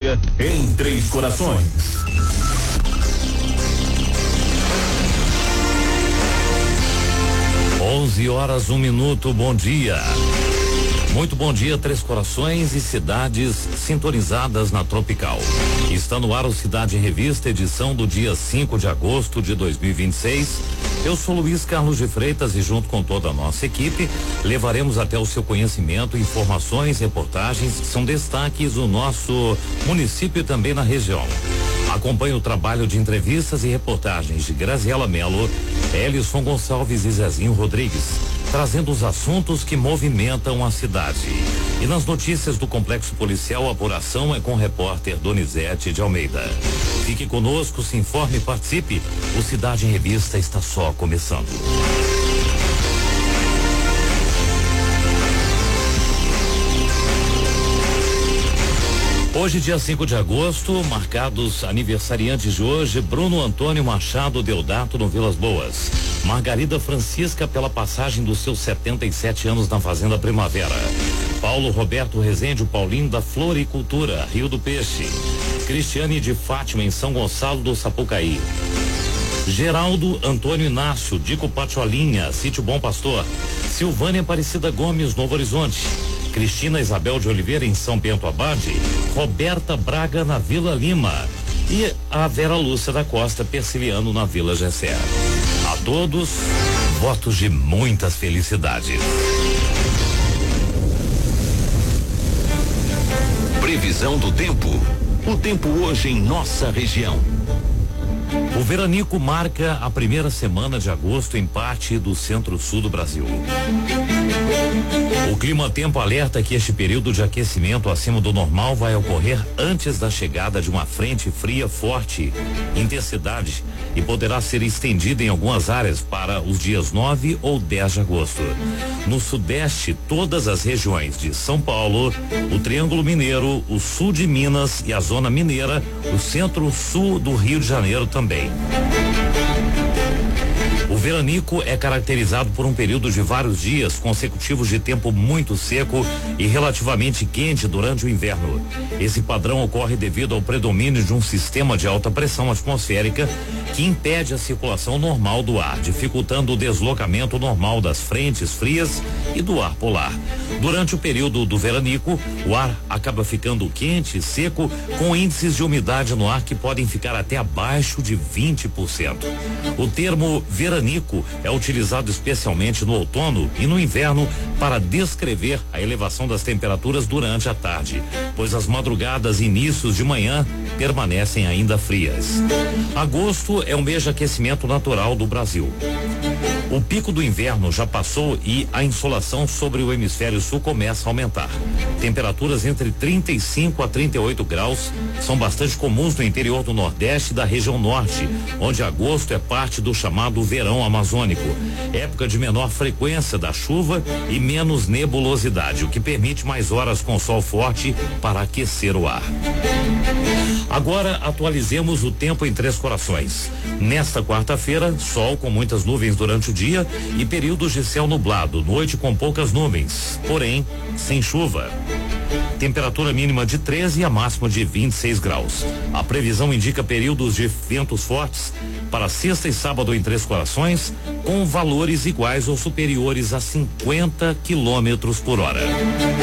dia em Três Corações. Onze horas, 1 minuto, bom dia. Muito bom dia, Três Corações e cidades sintonizadas na Tropical. Está no ar o Cidade em Revista, edição do dia 5 de agosto de 2026. Eu sou Luiz Carlos de Freitas e junto com toda a nossa equipe levaremos até o seu conhecimento informações, reportagens que são destaques do nosso município e também na região. Acompanhe o trabalho de entrevistas e reportagens de Graziela Mello, Elison Gonçalves e Zezinho Rodrigues, trazendo os assuntos que movimentam a cidade. E nas notícias do Complexo Policial, a apuração é com o repórter Donizete de Almeida. Fique conosco, se informe e participe. O Cidade em Revista está só começando. Hoje, dia 5 de agosto, marcados aniversariantes de hoje: Bruno Antônio Machado Deodato no Vilas Boas, Margarida Francisca pela passagem dos seus 77 anos na Fazenda Primavera, Paulo Roberto Rezende, o Paulinho da Floricultura, Rio do Peixe, Cristiane de Fátima em São Gonçalo do Sapucaí, Geraldo Antônio Inácio, Dico Patiolinha, Sítio Bom Pastor, Silvânia Aparecida Gomes, Novo Horizonte, Cristina Isabel de Oliveira em São Bento Abade, Roberta Braga na Vila Lima e a Vera Lúcia da Costa Persiliano na Vila Gessé. A todos, votos de muitas felicidades. Previsão do tempo. O tempo hoje em nossa região. O veranico marca a primeira semana de agosto em parte do centro-sul do Brasil. O clima-tempo alerta que este período de aquecimento acima do normal vai ocorrer antes da chegada de uma frente fria forte intensidade e poderá ser estendida em algumas áreas para os dias 9 ou 10 de agosto. No sudeste, todas as regiões de São Paulo, o Triângulo Mineiro, o sul de Minas e a zona mineira, o centro-sul do Rio de Janeiro também. O veranico é caracterizado por um período de vários dias consecutivos de tempo muito seco e relativamente quente durante o inverno. Esse padrão ocorre devido ao predomínio de um sistema de alta pressão atmosférica que impede a circulação normal do ar, dificultando o deslocamento normal das frentes frias e do ar polar. Durante o período do veranico, o ar acaba ficando quente e seco, com índices de umidade no ar que podem ficar até abaixo de 20%. O termo veranico é utilizado especialmente no outono e no inverno para descrever a elevação das temperaturas durante a tarde, pois as madrugadas e inícios de manhã permanecem ainda frias. Agosto é um mês de aquecimento natural do Brasil. O pico do inverno já passou e a insolação sobre o hemisfério sul começa a aumentar. Temperaturas entre 35 a 38 graus são bastante comuns no interior do Nordeste e da região Norte, onde agosto é parte do chamado verão amazônico, época de menor frequência da chuva e menos nebulosidade, o que permite mais horas com sol forte para aquecer o ar. Agora atualizemos o tempo em Três Corações. Nesta quarta-feira, sol com muitas nuvens durante o dia e períodos de céu nublado, noite com poucas nuvens, porém sem chuva. Temperatura mínima de 13 e a máxima de 26 graus. A previsão indica períodos de ventos fortes para sexta e sábado em Três Corações, com valores iguais ou superiores a 50 km/h.